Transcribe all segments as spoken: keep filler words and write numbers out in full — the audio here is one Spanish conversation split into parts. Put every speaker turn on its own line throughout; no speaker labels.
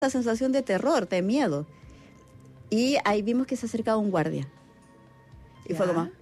esa sensación de terror, de miedo. Y ahí vimos que se acercaba un guardia. Y
ya.
fue como,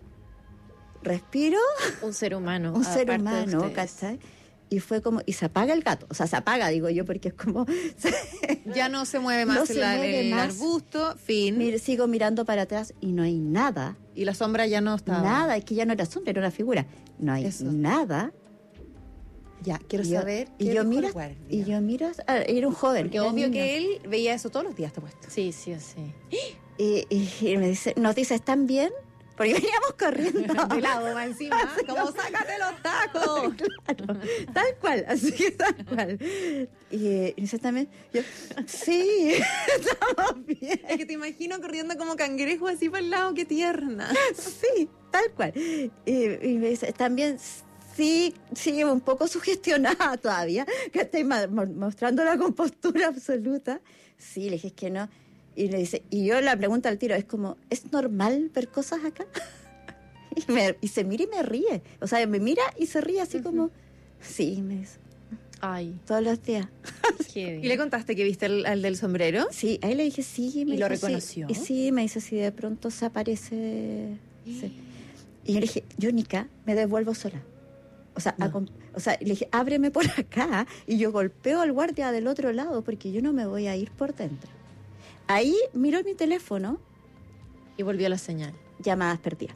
respiro.
Un ser humano.
Un ser humano,
¿cachai?
¿cachai? Y fue como, y se apaga el gato. O sea, se apaga, digo yo, porque es como...
Ya no se mueve más
no
el,
se mueve
el
más.
arbusto, fin.
Mir, sigo mirando para atrás y no hay nada.
Y la sombra ya no está.
Nada, es que ya no era sombra, era una figura. No hay
Eso.
nada.
Ya, quiero
Y yo-
saber
y
qué
yo
dijo
miro,
el guardia.
y yo miro, ah, era un joven.
Porque
era
obvio
niño.
que él veía eso todos los días, te puesto.
Sí, sí, sí.
Y, y- y me dice, nos dice, ¿están bien? Porque veníamos corriendo.
De lado, va encima. Como, sácate los tacos.
Claro, tal cual, así que tal cual. Y, eh, y dice también, yo, sí, estamos bien.
Es que te imagino corriendo como cangrejo así para el lado, qué tierna.
Sí, tal cual. Y, y me dice, también, sí, sí, un poco sugestionada todavía, que estoy ma- mo- mostrando la compostura absoluta. Sí, le dije, es que no. Y le dice, y yo la pregunta al tiro, es como, ¿es normal ver cosas acá? Y, me, y se mira y me ríe. O sea, me mira y se ríe así como, sí, me dice,
Ay,
todos los días.
qué
¿Y le contaste que viste al, al del sombrero?
Sí, ahí le dije, sí. Me
¿Y lo
dijo, sí.
reconoció?
Y sí, me dice, si de pronto se aparece... sí. Y yo le dije, Jónica, me devuelvo sola. O sea,
No.
acom- o sea, le dije, ábreme por acá. Y yo golpeo al guardia del otro lado porque yo no me voy a ir por dentro. Ahí miro mi teléfono,
Y volvió la señal.
llamadas perdidas.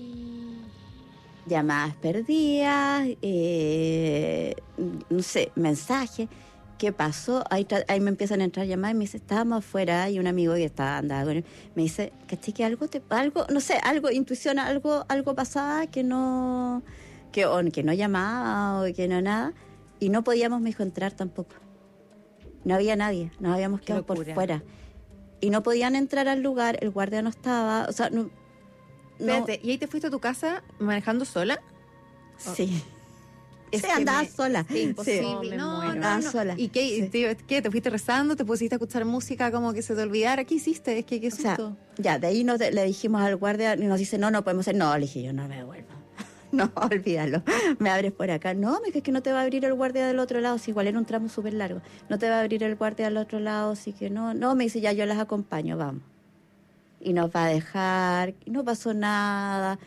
Llamadas perdidas, eh, no sé, mensajes. ¿Qué pasó? Ahí, tra- ahí me empiezan a entrar llamadas y me dice, estábamos afuera y un amigo que estaba andando con él me dice, ¿caché que algo te, algo, no sé, algo, intuición, algo, algo pasaba que no, que, o que no llamaba o que no nada, y no podíamos, me dijo, entrar tampoco. No había nadie, nos habíamos
Qué
quedado por
locura.
fuera. Y no podían entrar al lugar, el guardia no estaba, o sea, no. no-
Espérate, ¿y ahí te fuiste a tu casa manejando sola?
sí.
Es
sí,
que
andaba
me-
sola.
Sí, imposible.
No, me
no,
muero.
no,
Andaba
no.
sola.
¿Y qué,
Sí.
te, qué? ¿Te fuiste rezando? ¿Te pusiste a escuchar música como que se te olvidara? ¿Qué hiciste? Es que qué
O sea,
susto.
ya, de ahí nos, le dijimos al guardia, y nos dice, no, no podemos hacer. No, le dije yo, no me devuelvo. No, olvídalo. Me abres por acá. No, me dije, es que no te va a abrir el guardia del otro lado, si igual era un tramo súper largo. No te va a abrir el guardia del otro lado, así que no. No, me dice, ya yo las acompaño, vamos. Y nos va a dejar, y no pasó nada.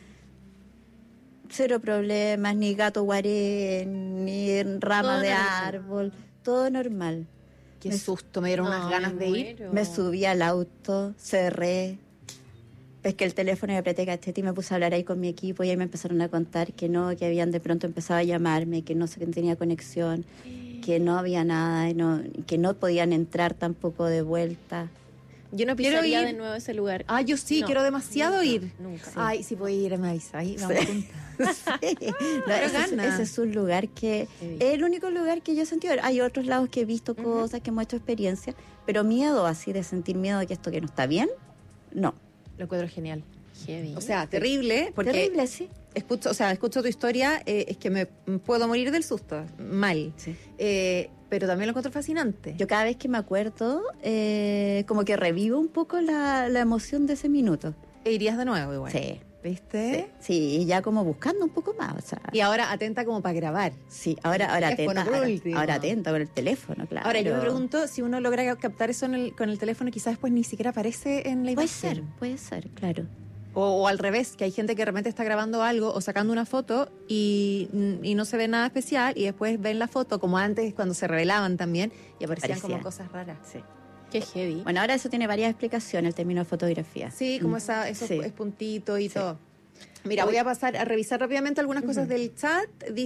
Cero problemas, ni gato guarén, ni rama
Todo
de
normal.
árbol, todo normal.
Qué
me-
susto, me dieron unas
Ay,
ganas de
me
ir.
muero.
Me subí al auto, cerré, pesqué el teléfono y apreté cachete y me puse a hablar ahí con mi equipo y ahí me empezaron a contar que no, que habían de pronto empezado a llamarme, que no se tenía conexión, que no había nada, y no, que no podían entrar tampoco de vuelta.
Yo no
Quiero
pisaría
ir.
de nuevo ese lugar.
Ah, yo sí,
No,
quiero demasiado
nunca,
ir.
nunca.
Ay, si voy a ir, me avisa. Ahí vamos
Sí.
juntas.
Sí. No,
Pero
ese, es,
gana.
ese es un lugar que
Qué
es el único lugar que yo he sentido. Hay otros lados que he visto cosas, que hemos hecho experiencias, pero miedo así de sentir miedo de que esto que no está bien, no.
Lo encuentro genial.
Heavy.
O sea, terrible, porque
Terrible, sí.
escucho, o sea, escucho tu historia, eh, es que me puedo morir del susto, mal.
Sí.
Eh, pero también lo encuentro fascinante.
Yo cada vez que me acuerdo, eh, como que revivo un poco la, la emoción de ese minuto.
E irías de nuevo igual.
Sí.
¿Viste?
Sí, y ya como buscando un poco más, o sea.
Y ahora atenta como para grabar.
Sí, ahora, ahora
Teléfono,
atenta,
por
ahora,
último.
ahora atenta con el teléfono, claro.
Ahora yo me pregunto si uno logra captar eso en el, con el teléfono, quizás después ni siquiera aparece en la
Puede
imagen.
ser, puede ser, claro.
O, o al revés, que hay gente que de repente está grabando algo o sacando una foto y, y no se ve nada especial y después ven la foto como antes cuando se revelaban también y aparecían
Parecía.
como cosas raras.
Sí.
Qué heavy.
Bueno, ahora eso tiene varias explicaciones, el término de fotografía.
Sí, como
Mm.
esa, esos
Sí.
puntitos y
Sí.
todo. Mira, voy a pasar a revisar rápidamente algunas cosas del chat.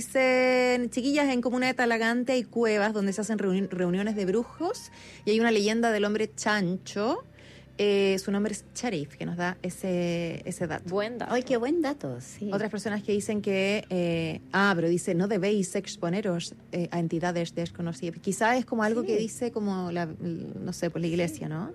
Dicen, chiquillas, en Comuna de Talagante hay cuevas donde se hacen reuni- reuniones de brujos y hay una leyenda del hombre chancho. Eh, su nombre es Sharif, que nos da ese, ese dato.
Buen dato.
Ay, qué buen dato, sí.
Otras personas que dicen que, eh, ah, pero dice, no debéis exponeros eh, a entidades desconocidas. Quizá es como algo
Sí.
que dice como, la, no sé, por la iglesia, ¿no?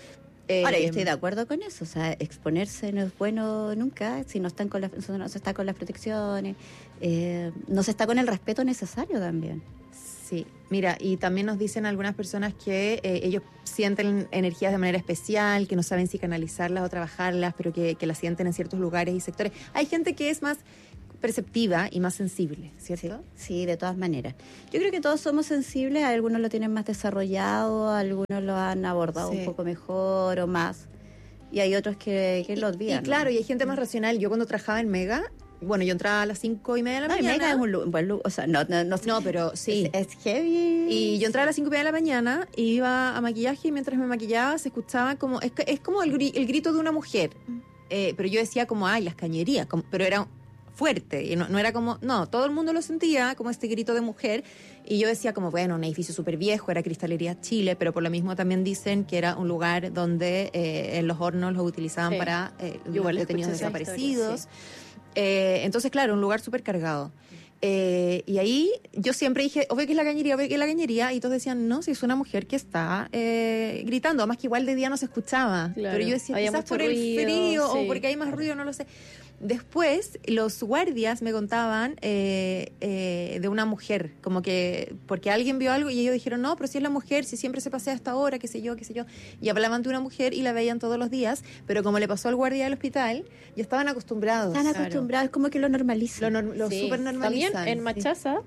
Ahora,
Eh,
yo estoy de acuerdo con eso, o sea, exponerse no es bueno nunca, si no, están con las, no se está con las protecciones, eh, no se está con el respeto necesario también.
Sí, mira, y también nos dicen algunas personas que eh, ellos sienten energías de manera especial, que no saben si canalizarlas o trabajarlas, pero que, que las sienten en ciertos lugares y sectores. Hay gente que es más perceptiva y más sensible, ¿cierto?
Sí, sí, de todas maneras. Yo creo que todos somos sensibles, algunos lo tienen más desarrollado, algunos lo han abordado
Sí.
un poco mejor o más, y hay otros que, que lo olvidan.
Y claro, y hay gente más racional. Yo cuando trabajaba en Mega, bueno, yo entraba a las cinco y media de la
No, y
mañana.
Mega es un, lu- un buen lu- o sea, no, no, no,
No, pero sí.
Es, es heavy.
Y yo entraba a las cinco y media de la mañana y iba a maquillaje y mientras me maquillaba se escuchaba como, es, que- es como el, gri- el grito de una mujer. Eh, pero yo decía como, ay, las cañerías, como- pero era fuerte, y no, no era como, no, todo el mundo lo sentía como este grito de mujer, y yo decía como, bueno, un edificio súper viejo, era Cristalería Chile, pero por lo mismo también dicen que era un lugar donde eh, en los hornos los utilizaban
Sí.
para eh,
Yo igual
los detenidos
escuché esa
desaparecidos.
historia,
Eh, entonces, claro, un lugar súper cargado. Eh, y ahí yo siempre dije, obvio que es la cañería, obvio que es la cañería, y todos decían, no, si es una mujer que está eh, gritando, además que igual de día no se escuchaba,
Claro,
pero yo decía,
había
quizás
mucho
por el
ruido,
frío
sí.
o porque hay más ruido, no lo sé. Después, los guardias me contaban eh, eh, de una mujer, como que, porque alguien vio algo y ellos dijeron, no, pero si es la mujer, si siempre se pasea a esta hora, qué sé yo, qué sé yo, y hablaban de una mujer y la veían todos los días, pero como le pasó al guardia del hospital, ya estaban acostumbrados.
Están
Claro.
acostumbrados, es como que lo normalizan.
Lo, norm- lo
Sí.
súper normalizan.
También en Machaza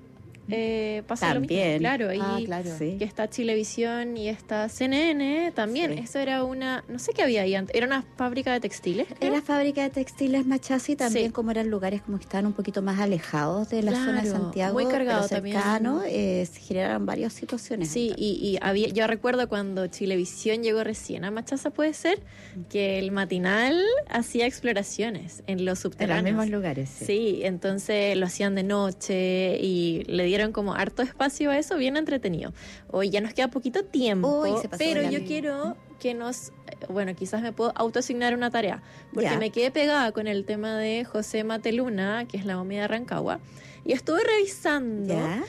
eh, pasa lo
También.
mismo. Claro, ahí
Ah, claro.
Sí.
que está Chilevisión y está C N N también.
Sí.
Eso era una, no sé qué había ahí antes, era una fábrica de textiles. creo.
Era fábrica de textiles Machaza y también
Sí.
como eran lugares como que estaban un poquito más alejados de la
Claro,
zona de Santiago,
muy cargado
pero
también.
cercano, eh, se generaron varias situaciones.
Sí,
entonces.
y, y había, yo recuerdo cuando Chilevisión llegó recién a Machaza, puede ser, que el matinal hacía exploraciones en los
En los
subterráneos.
mismos lugares. Sí.
Sí, entonces lo hacían de noche y le dieron como harto espacio a eso, bien entretenido. Hoy ya nos queda poquito tiempo,
Uy, se pasó
pero
volando.
yo quiero que nos, eh, bueno, quizás me puedo autoasignar una tarea, porque
Ya.
me quedé pegada con el tema de José Mateluna, que es la momia de Rancagua, y estuve revisando
¿Ya?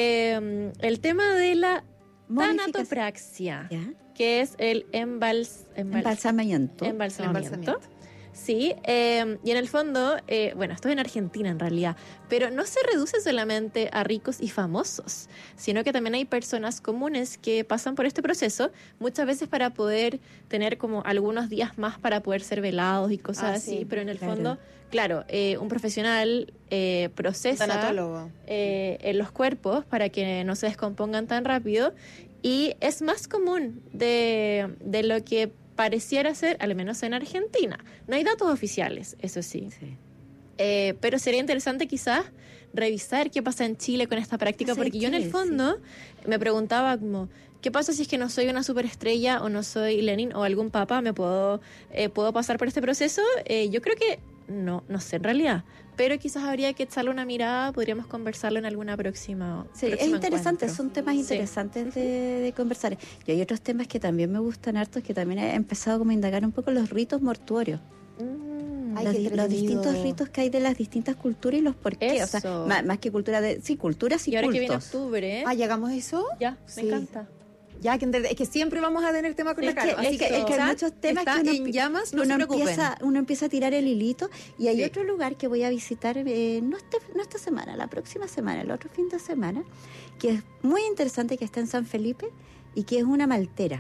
eh, el tema de la
Momificación.
tanatopraxia,
¿Ya?
que es el embals, embals-
Embalsamamiento.
embalsamamiento.
Embalsamiento.
Sí, eh, y en el fondo, eh, bueno, esto es en Argentina en realidad, pero no se reduce solamente a ricos y famosos, sino que también hay personas comunes que pasan por este proceso, muchas veces para poder tener como algunos días más para poder ser velados y cosas
Ah,
así,
sí,
pero en el
claro.
fondo, claro, eh, un profesional eh, procesa
Tanatólogo.
eh, en los cuerpos para que no se descompongan tan rápido y es más común de, de lo que pareciera ser, al menos en Argentina. No hay datos oficiales, eso sí.
Sí.
Eh, pero sería interesante quizás revisar qué pasa en Chile con esta práctica,
Pasa en
porque yo en el
Chile,
fondo me preguntaba como, ¿qué pasa si es que no soy una superestrella o no soy Lenin o algún papa? ¿Me puedo, eh, puedo pasar por este proceso? Eh, yo creo que no, no sé en realidad, pero quizás habría que echarle una mirada, podríamos conversarlo en alguna próxima.
Sí, es
próximo
interesante,
encuentro.
son temas
Sí.
interesantes de, de conversar. Y hay otros temas que también me gustan hartos, que también he empezado como a indagar un poco los ritos mortuorios.
Mm.
Ay,
los,
qué
di- los
entretenido.
distintos ritos que hay de las distintas culturas y los por qué. O
Eso.
sea, más, más que cultura de... Sí, culturas y,
Y ahora que viene
cultos.
octubre,
Ah, ¿llegamos a eso?
ya,
Sí.
me encanta.
Ya, que entre- es que siempre vamos a tener tema con
Es
la
que,
Caro.
es
Así
que, es que
el
hay
chat
muchos temas
está
que uno,
en
pi-
llamas, no
uno
se preocupen.
empieza, uno empieza a tirar el hilito y hay
Sí.
otro lugar que voy a visitar eh, no, este, no esta semana, la próxima semana, el otro fin de semana, que es muy interesante, que está en San Felipe y que es una maltera.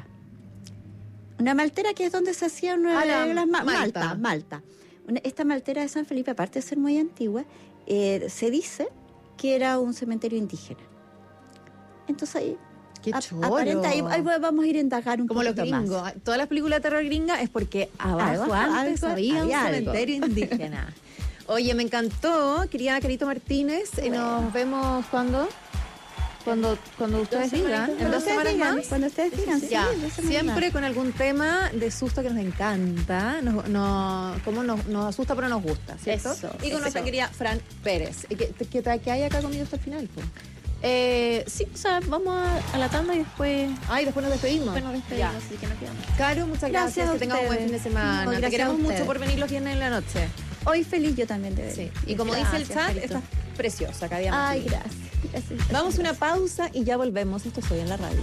Una maltera que es donde se hacían
Ah, la
eh, las ma-
Malta.
Malta. Malta. Una- esta maltera de San Felipe, aparte de ser muy antigua, eh, se dice que era un cementerio indígena. Entonces ahí,
Qué
ap-
choro.
aparenta, ahí, ahí vamos a ir a indagar un
Como los
poquito más.
gringos. Todas las películas de terror gringa es porque abajo
Algo-
antes
algo-
había un
había algo.
cementerio indígena. Oye, me encantó, querida Carito Martínez. Eh, Nos vemos cuando cuando cuando ustedes
Dos
digan,
semanitas
en
más.
dos semanas
digan,
más.
Cuando ustedes digan, sí,
Ya,
en dos semanas
siempre
más.
con algún tema de susto que nos encanta, nos, nos, como nos, nos asusta pero nos gusta, ¿cierto?
Eso,
y con
eso.
nuestra querida Fran Pérez, que, que, que, que hay acá conmigo hasta el final. Pues.
Eh, sí, o sea, vamos a, a la tanda y después,
Ay, después nos despedimos.
después nos despedimos,
Ya.
así que nos quedamos.
Caro, muchas gracias,
Gracias a
que tengas un buen fin de
ustedes.
semana.
No,
Te
gracias
queremos
a
mucho
ustedes.
por venir los viernes en la noche.
Hoy feliz yo también de
Sí.
venir.
Y como dice el
Gracias,
chat,
Carito.
estás preciosa, cada día más.
Ay,
linda.
gracias. Gracias.
Vamos a una pausa y ya volvemos. Esto soy en la radio.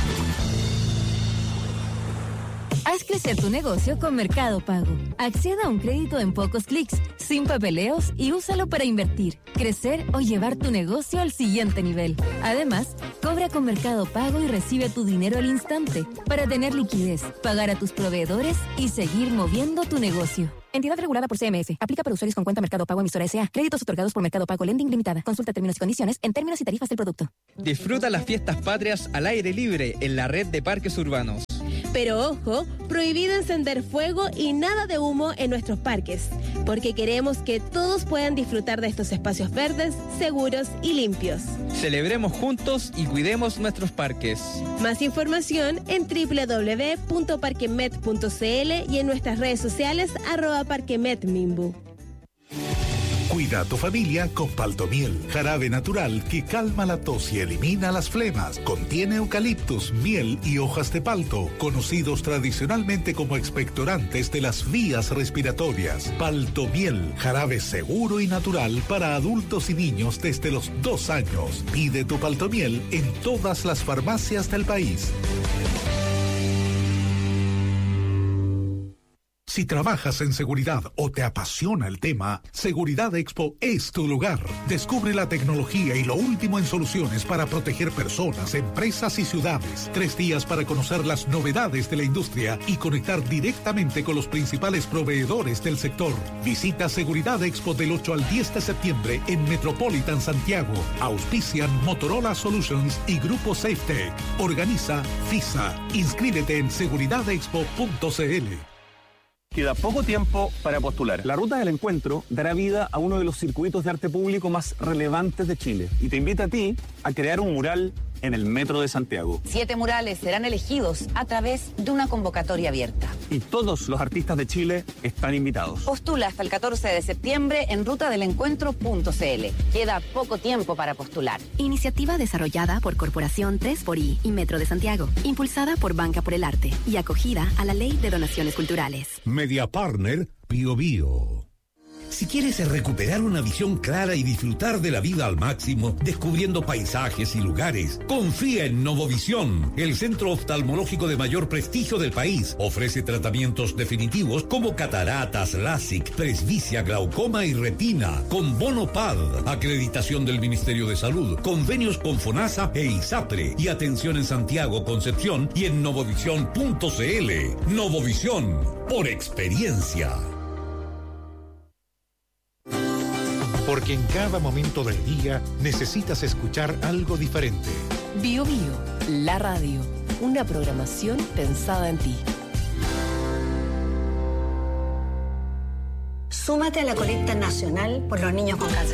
Haz crecer tu negocio con Mercado Pago. Acceda a un crédito en pocos clics, sin papeleos y úsalo para invertir, crecer o llevar tu negocio al siguiente nivel. Además, con Cobra con Mercado Pago y recibe tu dinero al instante para tener liquidez, pagar a tus proveedores y seguir moviendo tu negocio. Entidad regulada por C M S. Aplica para usuarios con cuenta Mercado Pago emisora S A. Créditos otorgados por Mercado Pago Lending Limitada. Consulta términos y condiciones en términos y tarifas del producto.
Disfruta las fiestas patrias al aire libre en la red de parques urbanos.
Pero ojo, prohibido encender fuego y nada de humo en nuestros parques, porque queremos que todos puedan disfrutar de estos espacios verdes, seguros y limpios.
Celebremos juntos y cuidemos nuestros parques.
Más información en doble u doble u doble u punto parquemet punto c l y en nuestras redes sociales arroba parquemetmimbu.
Cuida a tu familia con Paltomiel, jarabe natural que calma la tos y elimina las flemas. Contiene eucaliptus, miel y hojas de palto, conocidos tradicionalmente como expectorantes de las vías respiratorias. Paltomiel, jarabe seguro y natural para adultos y niños desde los dos años. Pide tu Paltomiel en todas las farmacias del país. Si trabajas en seguridad o te apasiona el tema, Seguridad Expo es tu lugar. Descubre la tecnología y lo último en soluciones para proteger personas, empresas y ciudades. Tres días para conocer las novedades de la industria y conectar directamente con los principales proveedores del sector. Visita Seguridad Expo del ocho al diez de septiembre en Metropolitan Santiago. Auspician Motorola Solutions y Grupo SafeTech. Organiza FISA. Inscríbete en seguridad expo punto c l.
Queda poco tiempo para postular. La Ruta del Encuentro dará vida a uno de los circuitos de arte público más relevantes de Chile y te invita a ti a crear un mural en el Metro de Santiago.
Siete murales serán elegidos a través de una convocatoria abierta.
Y todos los artistas de Chile están invitados.
Postula hasta el catorce de septiembre en ruta del encuentro punto c l. Queda poco tiempo para postular.
Iniciativa desarrollada por Corporación tres por I y Metro de Santiago, impulsada por Banca por el Arte y acogida a la Ley de Donaciones Culturales.
Media Partner Bio Bio. Si quieres recuperar una visión clara y disfrutar de la vida al máximo, descubriendo paisajes y lugares, confía en Novovisión, el centro oftalmológico de mayor prestigio del país. Ofrece tratamientos definitivos como cataratas, LASIK, presbicia, glaucoma y retina, con bono P A D, acreditación del Ministerio de Salud, convenios con FONASA e ISAPRE, y atención en Santiago, Concepción y en novovisión punto c l. Novovisión, por experiencia.
Porque en cada momento del día necesitas escuchar algo diferente.
Bio Bio, la radio, una programación pensada en ti.
Súmate a la colecta nacional por los niños con cáncer